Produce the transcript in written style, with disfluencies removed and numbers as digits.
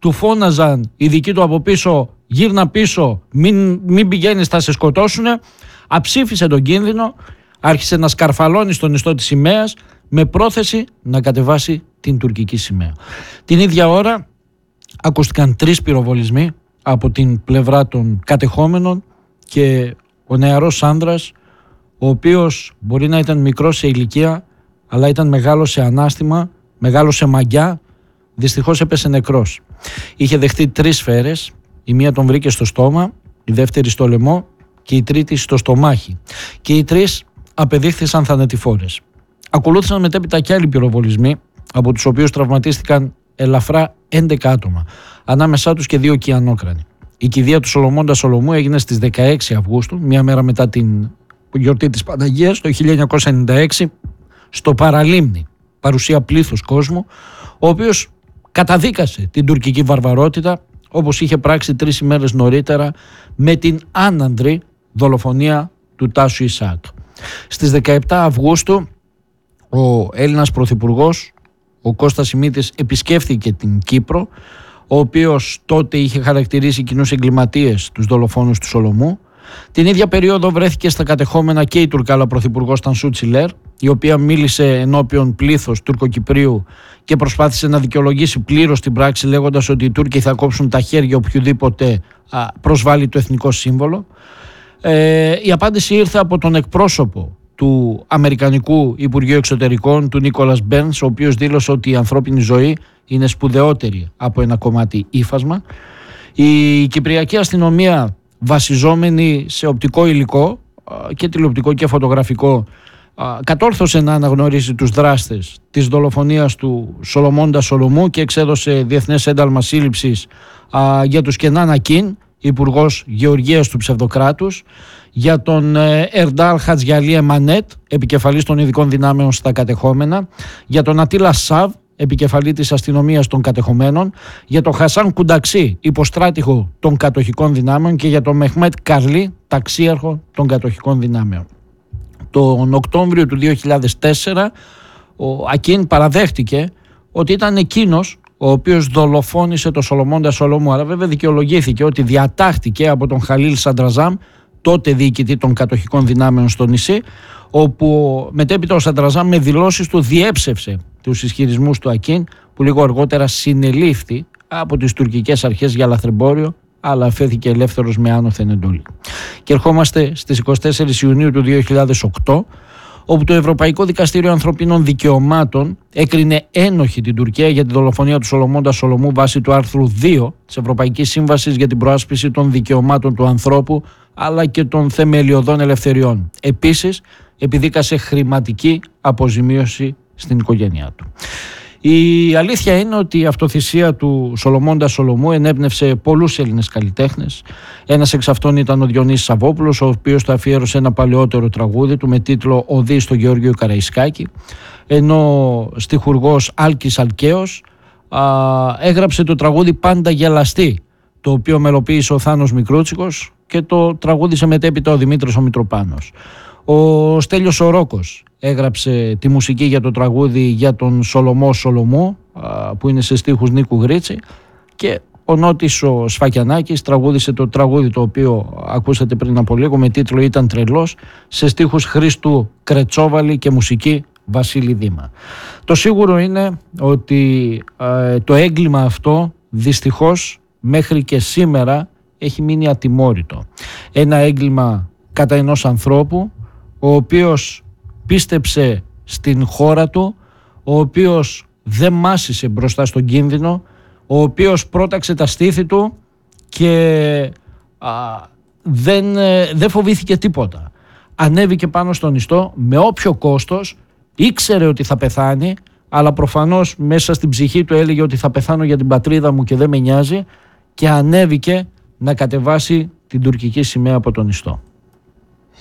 του φώναζαν οι δικοί του από πίσω, γύρνα πίσω, μην πηγαίνεις, θα σε σκοτώσουνε, αψήφισε τον κίνδυνο, άρχισε να σκαρφαλώνει στον ιστό της σημαίας με πρόθεση να κατεβάσει την τουρκική σημαία. Την ίδια ώρα ακούστηκαν 3 πυροβολισμοί από την πλευρά των κατεχόμενων και ο νεαρός άνδρας, ο οποίος μπορεί να ήταν μικρός σε ηλικία, αλλά ήταν μεγάλος σε ανάστημα, μεγάλος σε μαγιά, δυστυχώς έπεσε νεκρός. Είχε δεχτεί 3 σφαίρες, η μία τον βρήκε στο στόμα, η δεύτερη στο λαιμό και η τρίτη στο στομάχι. Και οι 3 απεδείχθησαν θανατηφόρες. Ακολούθησαν μετέπειτα και άλλοι πυροβολισμοί, από τους οποίους τραυματίστηκαν ελαφρά 11 άτομα, ανάμεσά τους και 2 κυανόκρανοι. Η κηδεία του Σολομώντα Σολομού έγινε στις 16 Αυγούστου, μία μέρα μετά την γιορτή της Παναγίας, το 1996, στο Παραλίμνη, παρουσία πλήθους κόσμου, ο οποίος καταδίκασε την τουρκική βαρβαρότητα, όπως είχε πράξει 3 ημέρες νωρίτερα με την άνανδρη δολοφονία του Τάσου Ισαάκ. Στις 17 Αυγούστου ο Έλληνας Πρωθυπουργός, ο Κώστας Σιμίτης, επισκέφθηκε την Κύπρο, ο οποίος τότε είχε χαρακτηρίσει κοινούς εγκληματίες τους δολοφόνους του Σολομού. Την ίδια περίοδο βρέθηκε στα κατεχόμενα και η Τουρκάλα Πρωθυπουργός Τανσού Τσιλέρ, η οποία μίλησε ενώπιον πλήθος Τουρκοκυπρίου και προσπάθησε να δικαιολογήσει πλήρως την πράξη, λέγοντας ότι οι Τούρκοι θα κόψουν τα χέρια οποιοδήποτε προσβάλλει το εθνικό σύμβολο. Η απάντηση ήρθε από τον εκπρόσωπο του Αμερικανικού Υπουργείου Εξωτερικών, του Νίκολας Μπέρνς, ο οποίος δήλωσε ότι η ανθρώπινη ζωή είναι σπουδαιότερη από ένα κομμάτι ύφασμα. Η Κυπριακή αστυνομία, βασιζόμενη σε οπτικό υλικό και τηλεοπτικό και φωτογραφικό, κατόρθωσε να αναγνωρίσει τους δράστες της δολοφονίας του Σολομώντα Σολομού και εξέδωσε διεθνές ένταλμα σύλληψης για τους Κενάν Ακίν, υπουργός γεωργίας του ψευδοκράτους, για τον Ερντάλ Χατζιαλί Εμανέτ, επικεφαλής των ειδικών δυνάμεων στα κατεχόμενα, για τον Ατίλα Σαβ, επικεφαλή της αστυνομίας των κατεχομένων, για τον Χασάν Κουνταξί, υποστράτηγο των κατοχικών δυνάμεων, και για τον Μεχμέτ Καρλί, ταξίαρχο των κατοχικών δυνάμεων. Τον Οκτώβριο του 2004 ο Ακίν παραδέχτηκε ότι ήταν εκείνος ο οποίος δολοφόνησε τον Σολομώντα Σολομού, αλλά βέβαια δικαιολογήθηκε ότι διατάχτηκε από τον Χαλίλ Σαντραζάμ, τότε διοικητή των κατοχικών δυνάμεων στο νησί, όπου μετέπειτα ο Σαντραζάμ με δηλώσεις του διέψευσε τους ισχυρισμούς του Ακίν, που λίγο αργότερα συνελήφθη από τις τουρκικές αρχές για λαθρεμπόριο, αλλά αφέθηκε ελεύθερος με άνωθεν εντολή. Και ερχόμαστε στις 24 Ιουνίου του 2008, όπου το Ευρωπαϊκό Δικαστήριο Ανθρωπίνων Δικαιωμάτων έκρινε ένοχη την Τουρκία για τη δολοφονία του Σολομώντα Σολομού βάσει του άρθρου 2 της Ευρωπαϊκής Σύμβασης για την προάσπιση των δικαιωμάτων του ανθρώπου αλλά και των θεμελιωδών ελευθεριών. Επίσης, επιδίκασε χρηματική αποζημίωση στην οικογένειά του. Η αλήθεια είναι ότι η αυτοθυσία του Σολομώντα Σολομού ενέπνευσε πολλούς Έλληνες καλλιτέχνες. Ένας εξ αυτών ήταν ο Διονύσης Σαββόπουλος, ο οποίος του αφιέρωσε ένα παλαιότερο τραγούδι του με τίτλο «Οδή στο Γεώργιο Καραϊσκάκη», ενώ στιχουργός Άλκης Αλκαίος έγραψε το τραγούδι «Πάντα γελαστή», το οποίο μελοποίησε ο Θάνος Μικρούτσικος και το τραγούδισε μετέπειτα ο Δημήτρης ο Μητροπάνος. Ο Στέλιος ο Ρόκος έγραψε τη μουσική για το τραγούδι για τον Σολομό Σολομού, που είναι σε στίχους Νίκου Γρίτσι, και ο Νότης ο Σφακιανάκης τραγούδισε το τραγούδι το οποίο ακούσατε πριν από λίγο με τίτλο «Ήταν τρελός», σε στίχους Χρήστου Κρετσόβαλη και μουσική Βασίλη Δήμα. Το σίγουρο είναι ότι το έγκλημα αυτό δυστυχώς μέχρι και σήμερα έχει μείνει ατιμόρυτο. Ένα έγκλημα κατά ενός ανθρώπου, ο οποίος πίστεψε στην χώρα του, ο οποίος δεν μάσησε μπροστά στον κίνδυνο, ο οποίος πρόταξε τα στήθη του και δεν φοβήθηκε τίποτα. Ανέβηκε πάνω στον ιστό με όποιο κόστος, ήξερε ότι θα πεθάνει, αλλά προφανώς μέσα στην ψυχή του έλεγε ότι θα πεθάνω για την πατρίδα μου και δεν με νοιάζει, και ανέβηκε να κατεβάσει την τουρκική σημαία από τον ιστό.